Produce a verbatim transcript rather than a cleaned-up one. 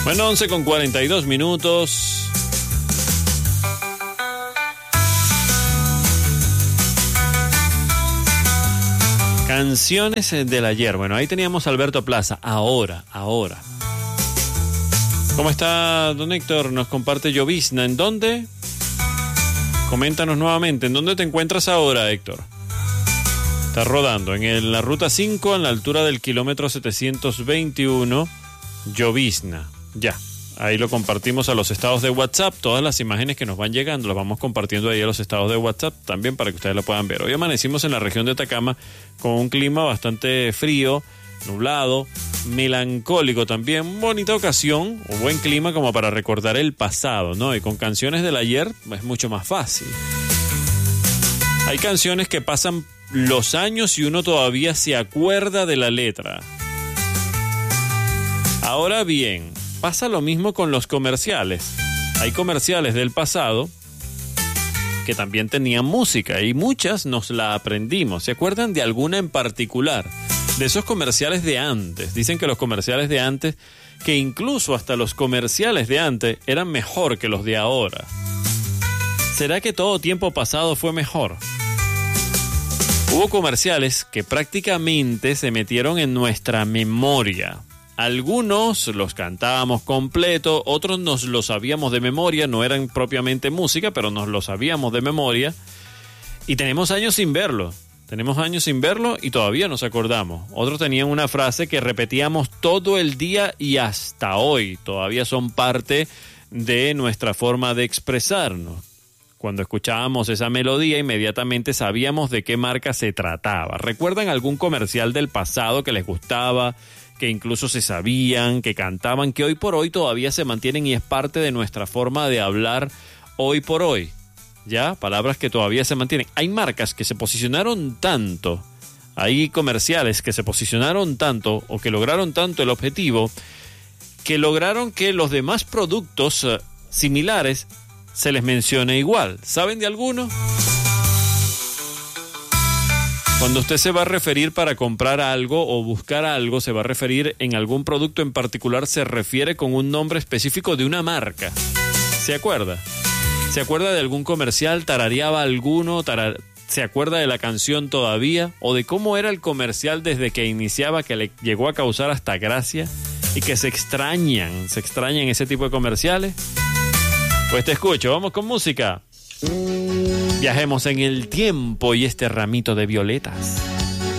Bueno, once con cuarenta y dos minutos. Canciones del ayer. Bueno, ahí teníamos a Alberto Plaza. Ahora, ahora. ¿Cómo está, don Héctor? Nos comparte llovizna. ¿En dónde? Coméntanos nuevamente. ¿En dónde te encuentras ahora, Héctor? Está rodando en el, la ruta cinco, en la altura del kilómetro setecientos veintiuno. Llovizna. Ya. Ahí lo compartimos a los estados de WhatsApp. Todas las imágenes que nos van llegando las vamos compartiendo ahí a los estados de WhatsApp también para que ustedes la puedan ver. Hoy amanecimos en la región de Atacama con un clima bastante frío, nublado, melancólico también. Bonita ocasión, un buen clima como para recordar el pasado, ¿no? Y con canciones del ayer es mucho más fácil. Hay canciones que pasan los años y uno todavía se acuerda de la letra. Ahora bien, pasa lo mismo con los comerciales. Hay comerciales del pasado que también tenían música y muchas nos la aprendimos. ¿Se acuerdan de alguna en particular? De esos comerciales de antes. Dicen que los comerciales de antes, que incluso hasta los comerciales de antes eran mejor que los de ahora. ¿Será que todo tiempo pasado fue mejor? Hubo comerciales que prácticamente se metieron en nuestra memoria. Algunos los cantábamos completo, otros nos los sabíamos de memoria, no eran propiamente música, pero nos los sabíamos de memoria. Y tenemos años sin verlo, tenemos años sin verlo y todavía nos acordamos. Otros tenían una frase que repetíamos todo el día y hasta hoy. Todavía son parte de nuestra forma de expresarnos. Cuando escuchábamos esa melodía, inmediatamente sabíamos de qué marca se trataba. ¿Recuerdan algún comercial del pasado que les gustaba, que incluso se sabían, que cantaban, que hoy por hoy todavía se mantienen y es parte de nuestra forma de hablar hoy por hoy? ¿Ya? Palabras que todavía se mantienen. Hay marcas que se posicionaron tanto, hay comerciales que se posicionaron tanto o que lograron tanto el objetivo, que lograron que los demás productos uh, similares se les mencione igual. ¿Saben de alguno? Cuando usted se va a referir para comprar algo o buscar algo, se va a referir en algún producto en particular, se refiere con un nombre específico de una marca. ¿Se acuerda? ¿Se acuerda de algún comercial? ¿Tarareaba alguno? Tarar... ¿Se acuerda de la canción todavía? ¿O de cómo era el comercial desde que iniciaba, que le llegó a causar hasta gracia? Y que se extrañan, se extrañan ese tipo de comerciales. Pues te escucho, vamos con música. Viajemos en el tiempo y este ramito de violetas.